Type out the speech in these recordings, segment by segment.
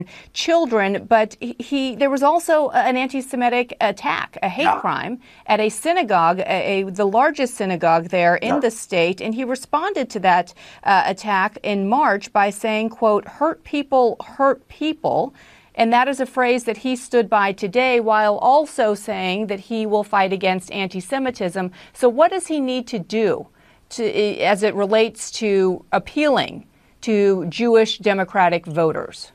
children, but there was also an anti-Semitic attack, a hate crime at a synagogue, the largest synagogue there in the state, and he responded to that attack in March by saying, quote, hurt people hurt people. And that is a phrase that he stood by today, while also saying that he will fight against anti-Semitism. So what does he need to do as it relates to appealing to Jewish Democratic voters?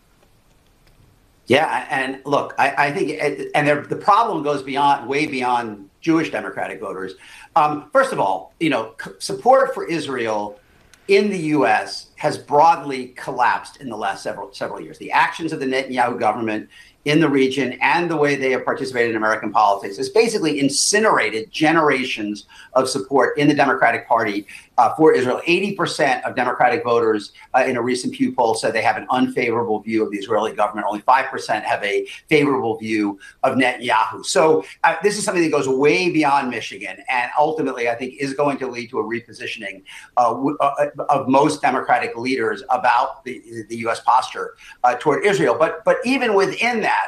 Yeah, and look, I think, the problem goes way beyond Jewish Democratic voters. First of all, support for Israel in the U.S. has broadly collapsed in the last several years. The actions of the Netanyahu government in the region and the way they have participated in American politics has basically incinerated generations of support in the Democratic Party for Israel. 80% of Democratic voters in a recent Pew poll said they have an unfavorable view of the Israeli government. Only 5% have a favorable view of Netanyahu. So this is something that goes way beyond Michigan, and ultimately, I think, is going to lead to a repositioning of most Democratic leaders about the U.S. posture toward Israel. But even within that,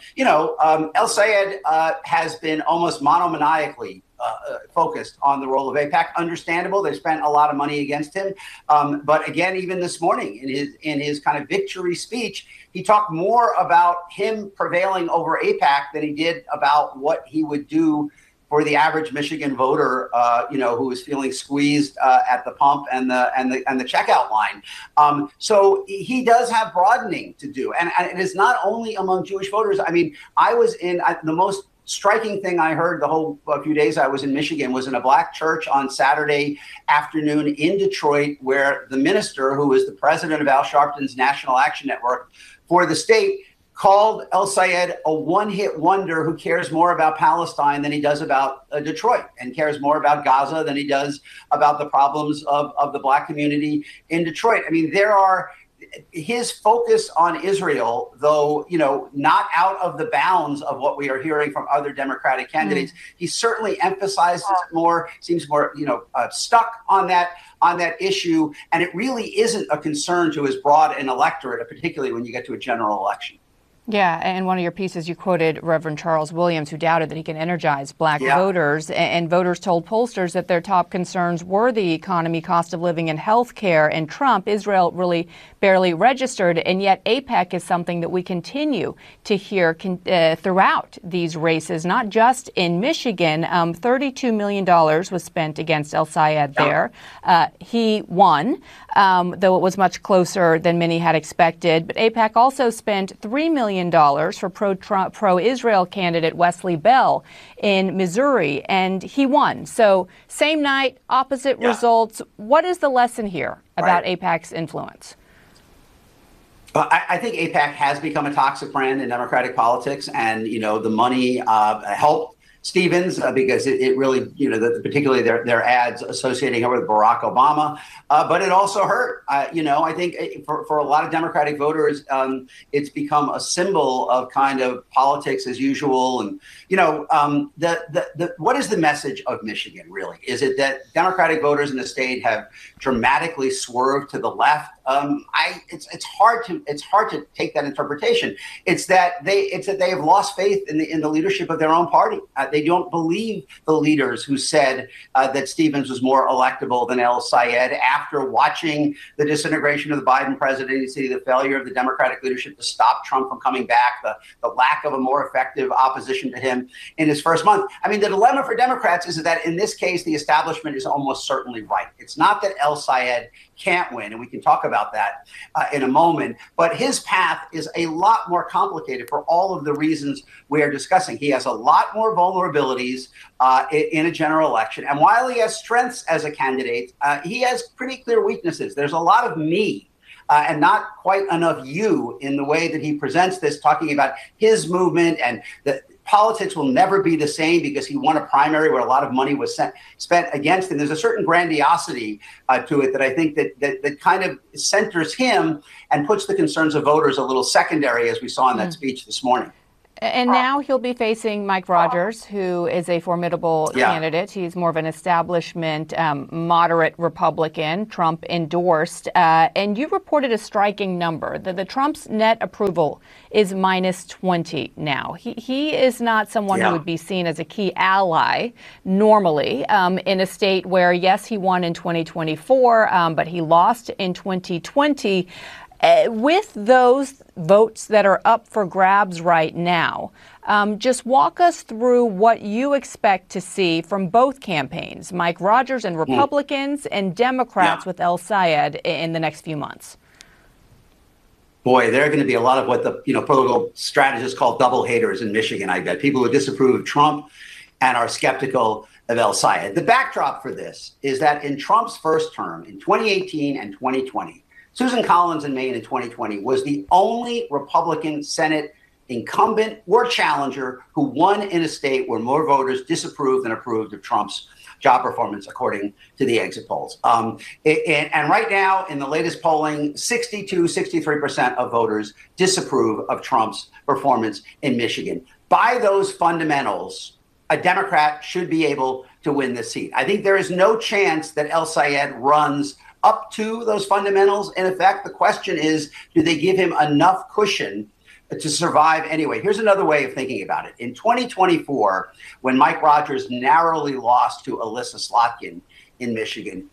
El-Sayed has been almost monomaniacally focused on the role of AIPAC. Understandable. They spent a lot of money against him. But again, even this morning in his kind of victory speech, he talked more about him prevailing over AIPAC than he did about what he would do for the average Michigan voter, who is feeling squeezed at the pump and the checkout line. So he does have broadening to do, and it is not only among Jewish voters. I mean, I was in the most striking thing I heard the whole few days I was in Michigan was in a black church on Saturday afternoon in Detroit, where the minister, who is the president of Al Sharpton's National Action Network for the state, called El-Sayed a one-hit wonder who cares more about Palestine than he does about Detroit, and cares more about Gaza than he does about the problems of the black community in Detroit. I mean, his focus on Israel, though, not out of the bounds of what we are hearing from other Democratic candidates, he certainly emphasizes it more, seems more, stuck on that issue. And it really isn't a concern to his broad an electorate, particularly when you get to a general election. Yeah, and one of your pieces, you quoted Reverend Charles Williams, who doubted that he can energize black voters. And voters told pollsters that their top concerns were the economy, cost of living, and health care. And Trump, Israel really barely registered. And yet AIPAC is something that we continue to hear throughout these races, not just in Michigan. $32 million was spent against El-Sayed there. He won, though it was much closer than many had expected. But AIPAC also spent $3 million for pro-Israel candidate Wesley Bell in Missouri, and he won. So same night, opposite results. What is the lesson here about AIPAC's influence? I think AIPAC has become a toxic brand in Democratic politics, and the money helped Stevens because it really, particularly their ads associating her with Barack Obama, but it also hurt. I think for a lot of Democratic voters, it's become a symbol of kind of politics as usual. And what is the message of Michigan really? Is it that Democratic voters in the state have dramatically swerved to the left? It's hard to take that interpretation. It's that they have lost faith in the leadership of their own party. They don't believe the leaders who said that Stevens was more electable than El-Sayed after watching the disintegration of the Biden presidency, the failure of the Democratic leadership to stop Trump from coming back, the lack of a more effective opposition to him in his first month. I mean, the dilemma for Democrats is that in this case, the establishment is almost certainly right. It's not that El-Sayed can't win, and we can talk about that in a moment, but his path is a lot more complicated for all of the reasons we are discussing. He has a lot more vulnerabilities in a general election, and while he has strengths as a candidate, he has pretty clear weaknesses. There's a lot of me and not quite enough you in the way that he presents this, talking about his movement and the politics will never be the same because he won a primary where a lot of money was spent against him. There's a certain grandiosity to it that I think that kind of centers him and puts the concerns of voters a little secondary, as we saw in that speech this morning. And now he'll be facing Mike Rogers, who is a formidable candidate. He's more of an establishment, moderate Republican, Trump endorsed. And you reported a striking number that the Trump's net approval is -20 now. He is not someone who would be seen as a key ally normally in a state where, yes, he won in 2024, but he lost in 2020. With those votes that are up for grabs right now, just walk us through what you expect to see from both campaigns, Mike Rogers and Republicans and Democrats with El Sayed in the next few months. Boy, there are going to be a lot of what the political strategists call double haters in Michigan, I bet. People who disapprove of Trump and are skeptical of El Sayed. The backdrop for this is that in Trump's first term in 2018 and 2020, Susan Collins in Maine in 2020 was the only Republican Senate incumbent or challenger who won in a state where more voters disapproved than approved of Trump's job performance, according to the exit polls. And right now, in the latest polling, 63% of voters disapprove of Trump's performance in Michigan. By those fundamentals, a Democrat should be able to win this seat. I think there is no chance that El Sayed runs up to those fundamentals. In effect, the question is, do they give him enough cushion to survive anyway? Here's another way of thinking about it. In 2024, when Mike Rogers narrowly lost to Alyssa Slotkin in Michigan,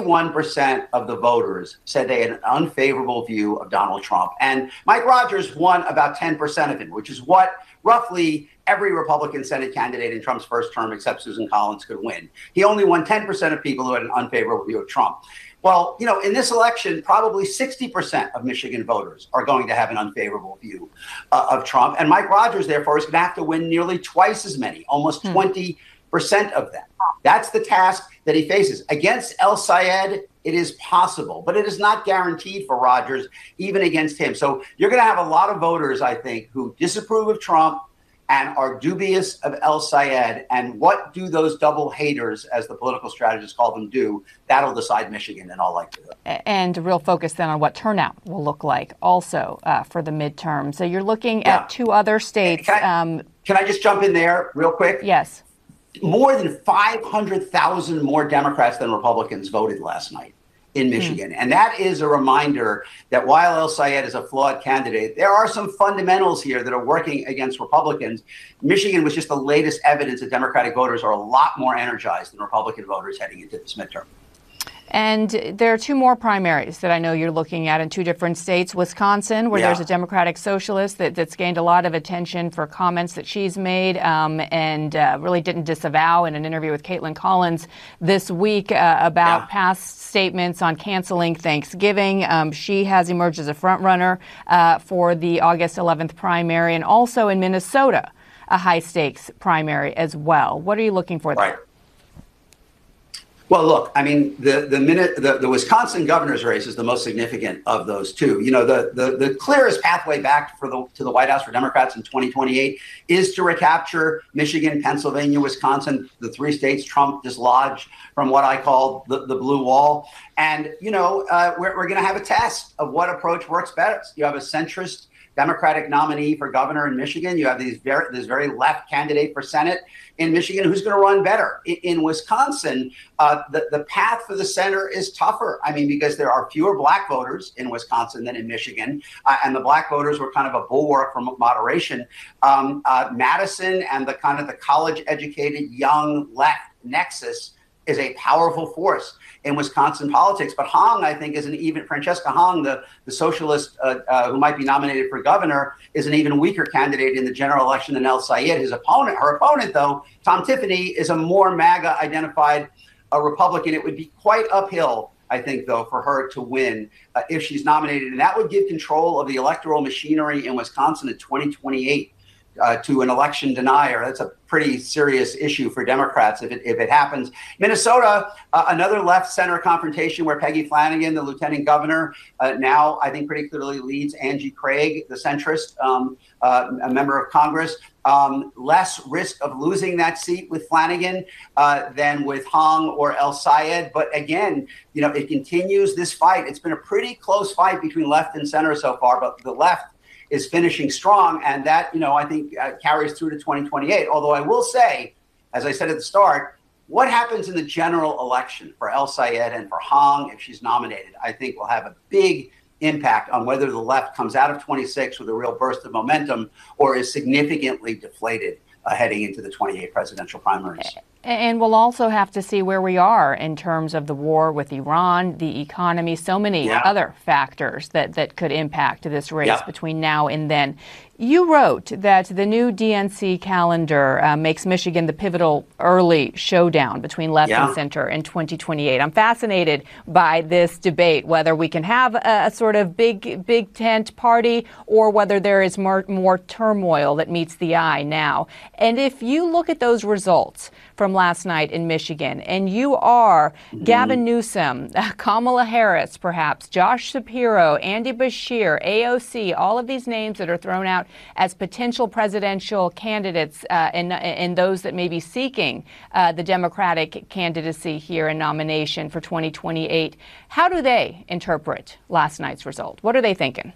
51% of the voters said they had an unfavorable view of Donald Trump. And Mike Rogers won about 10% of it, which is what roughly every Republican Senate candidate in Trump's first term, except Susan Collins, could win. He only won 10% of people who had an unfavorable view of Trump. Well, in this election, probably 60% of Michigan voters are going to have an unfavorable view of Trump. And Mike Rogers, therefore, is going to have to win nearly twice as many, almost 20% of them. That's the task that he faces. Against El Sayed, it is possible, but it is not guaranteed for Rogers, even against him. So you're going to have a lot of voters, I think, who disapprove of Trump and are dubious of El Sayed. And what do those double haters, as the political strategists call them, do? That'll decide Michigan in all likelihood. And a real focus then on what turnout will look like also for the midterm. So you're looking at two other states. Can I just jump in there real quick? Yes. More than 500,000 more Democrats than Republicans voted last night in Michigan. And that is a reminder that while El Sayed is a flawed candidate, there are some fundamentals here that are working against Republicans. Michigan was just the latest evidence that Democratic voters are a lot more energized than Republican voters heading into this midterm. And there are two more primaries that I know you're looking at in two different states. Wisconsin, where there's a Democratic socialist that's gained a lot of attention for comments that she's made and really didn't disavow in an interview with Caitlin Collins this week about past statements on canceling Thanksgiving. She has emerged as a front runner for the August 11th primary, and also in Minnesota, a high stakes primary as well. What are you looking for there? Right. Well, look, I mean, the Wisconsin governor's race is the most significant of those two. The clearest pathway back to the White House for Democrats in 2028 is to recapture Michigan, Pennsylvania, Wisconsin, the three states Trump dislodged from what I call the blue wall. And, we're going to have a test of what approach works best. You have a centrist Democratic nominee for governor in Michigan. You have this very left candidate for Senate in Michigan. Who's going to run better? In Wisconsin, the path for the center is tougher. I mean, because there are fewer black voters in Wisconsin than in Michigan, and the black voters were kind of a bulwark for moderation. Madison and the college-educated young left nexus is a powerful force in Wisconsin politics. But Hong, I think, Francesca Hong, the socialist who might be nominated for governor, is an even weaker candidate in the general election than El Sayed. Her opponent, though, Tom Tiffany, is a more MAGA-identified Republican. It would be quite uphill, I think, though, for her to win if she's nominated. And that would give control of the electoral machinery in Wisconsin in 2028. To an election denier. That's a pretty serious issue for Democrats if it happens. Minnesota, another left center confrontation where Peggy Flanagan, the lieutenant governor, now I think pretty clearly leads Angie Craig, the centrist, a member of Congress. Less risk of losing that seat with Flanagan than with Hong or El Sayed. But again, it continues this fight. It's been a pretty close fight between left and center so far, but the left is finishing strong, and that, I think carries through to 2028. Although I will say, as I said at the start, what happens in the general election for El Sayed and for Hong, if she's nominated, I think will have a big impact on whether the left comes out of 26 with a real burst of momentum or is significantly deflated heading into the 28 presidential primaries. And we'll also have to see where we are in terms of the war with Iran, the economy, so many other factors that could impact this race between now and then. You wrote that the new DNC calendar makes Michigan the pivotal early showdown between left and center in 2028. I'm fascinated by this debate, whether we can have a sort of big tent party or whether there is more turmoil that meets the eye now. And if you look at those results from last night in Michigan, and you are Gavin Newsom, Kamala Harris, perhaps, Josh Shapiro, Andy Beshear, AOC, all of these names that are thrown out as potential presidential candidates and those that may be seeking the Democratic candidacy here in nomination for 2028. How do they interpret last night's result? What are they thinking?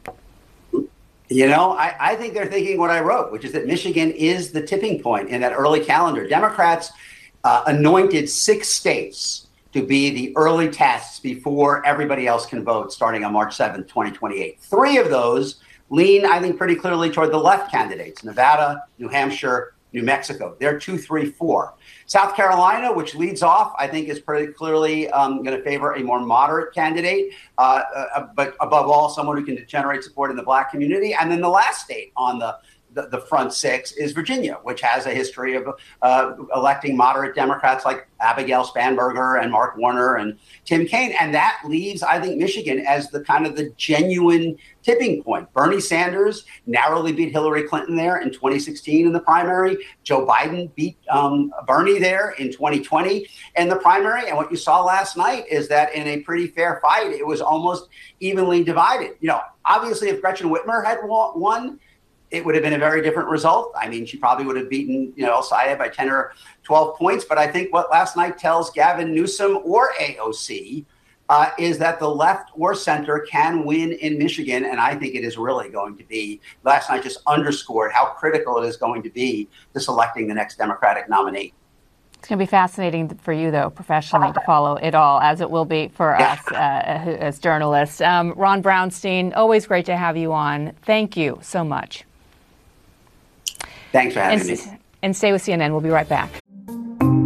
I think they're thinking what I wrote, which is that Michigan is the tipping point in that early calendar. Democrats anointed 6 states to be the early tests before everybody else can vote starting on March 7th, 2028. 3 of those lean, I think, pretty clearly toward the left candidates: Nevada, New Hampshire, New Mexico. They're 2, 3, 4. South Carolina, which leads off, I think is pretty clearly going to favor a more moderate candidate, but above all, someone who can generate support in the Black community. And then the last state on the front 6 is Virginia, which has a history of electing moderate Democrats like Abigail Spanberger and Mark Warner and Tim Kaine. And that leaves, I think, Michigan as the kind of the genuine tipping point. Bernie Sanders narrowly beat Hillary Clinton there in 2016 in the primary. Joe Biden beat Bernie there in 2020 in the primary. And what you saw last night is that in a pretty fair fight, it was almost evenly divided. Obviously, if Gretchen Whitmer had won, it would have been a very different result. I mean, she probably would have beaten, El Sayed by 10 or 12 points. But I think what last night tells Gavin Newsom or AOC is that the left or center can win in Michigan. And I think it is really going to be, last night just underscored how critical it is going to be to selecting the next Democratic nominee. It's going to be fascinating for you, though, professionally, to follow it all, as it will be for us as journalists. Ron Brownstein, always great to have you on. Thank you so much. Thanks for having me. And stay with CNN. We'll be right back.